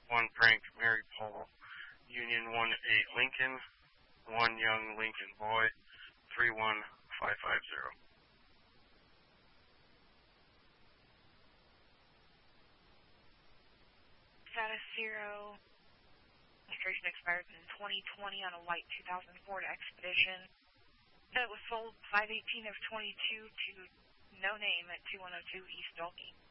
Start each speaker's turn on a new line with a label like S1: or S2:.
S1: 1 Frank Mary Paul, Union 1-8 Lincoln, 1 Young Lincoln Boy, 31550.
S2: Status 0. Registration expired in 2020 on a white 2000 Ford Expedition. It was sold 5/18/22 to no name at 2102 East Dalkey.